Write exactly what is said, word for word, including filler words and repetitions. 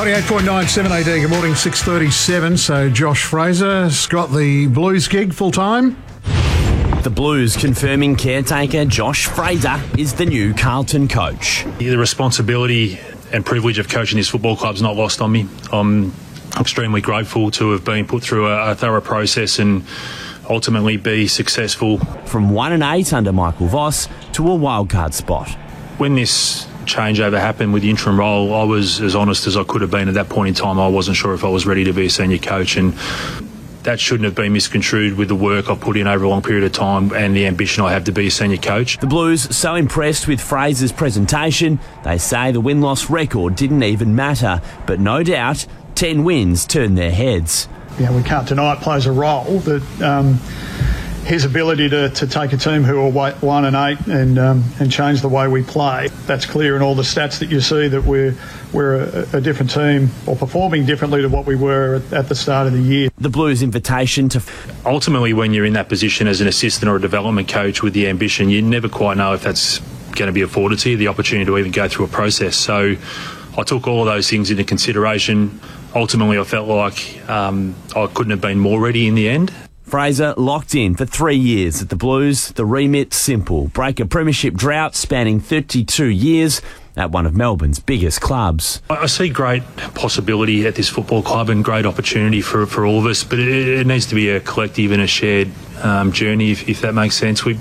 ninety-eight point nine seven A D. Good morning, six thirty-seven. So Josh Fraser's got the Blues gig full-time. The Blues confirming caretaker Josh Fraser is the new Carlton coach. The responsibility and privilege of coaching this football club is not lost on me. I'm extremely grateful to have been put through a, a thorough process and ultimately be successful. From one and eight under Michael Voss to a wildcard spot. When this changeover happened with the interim role, I was as honest as I could have been at that point in time. I wasn't sure if I was ready to be a senior coach, and that shouldn't have been misconstrued with the work I've put in over a long period of time and the ambition I have to be a senior coach. The Blues so impressed with Fraser's presentation, they say the win-loss record didn't even matter, but no doubt ten wins turned their heads. Yeah, we can't deny it plays a role, that um, his ability to, to take a team who are one and eight and um, and change the way we play. That's clear in all the stats that you see, that we're we're a, a different team, or performing differently to what we were at, at the start of the year. The Blues' invitation to... Ultimately, when you're in that position as an assistant or a development coach with the ambition, you never quite know if that's going to be afforded to you, the opportunity to even go through a process. So I took all of those things into consideration. Ultimately, I felt like um, I couldn't have been more ready in the end. Fraser locked in for three years at the Blues. The remit simple: break a premiership drought spanning thirty-two years at one of Melbourne's biggest clubs. I see great possibility at this football club and great opportunity for, for all of us, but it, it needs to be a collective and a shared um, journey, if, if that makes sense. We